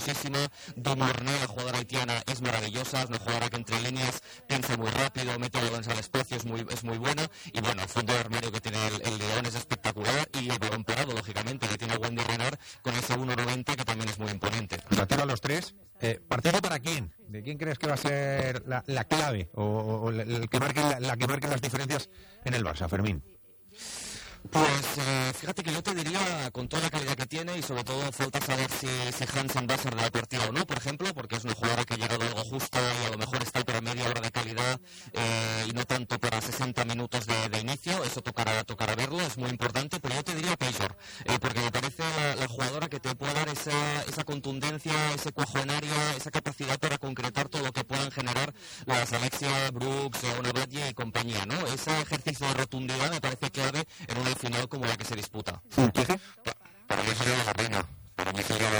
muchísima. Dumorné, la jugadora haitiana, es maravillosa, es una jugadora que entre líneas piensa muy rápido, mete balones al espacio, es muy buena. Y bueno, el fondo de armario que tiene el León es espectacular, y el balón parado, lógicamente, que tiene Wendy Renard con ese 1.90 que también es muy imponente. La tiro a los tres. ¿Partido para quién? ¿De quién crees que va a ser la clave o el que marque la que marque las diferencias en el Barça, Fermín? Pues fíjate que yo te diría, con toda la calidad que tiene, y sobre todo falta saber si Hansen va a ser de la partida o no, por ejemplo, porque es una jugadora que ha llegado algo justa y a lo mejor está para media hora de calidad y no tanto para 60 minutos de inicio. Eso tocará verlo, es muy importante, pero yo te diría Pejor, porque me parece la jugadora que te puede dar esa contundencia, ese cuajo en área, esa capacidad para concretar todo lo que puedan generar las Alexia Brooks, Ona Badji y compañía, ¿no? Ese ejercicio de rotundidad me parece clave en una final como la que se disputa. Para mí sería la reina. Para mí sería